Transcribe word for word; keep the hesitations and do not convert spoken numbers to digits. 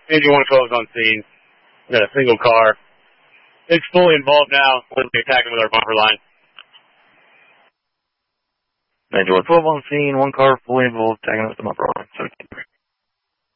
Engine one twelve is on scene. We got a single car. It's fully involved now. We'll be attacking with our bumper line. Engine one twelve on scene, one car fully involved, tagging with the bumper line. So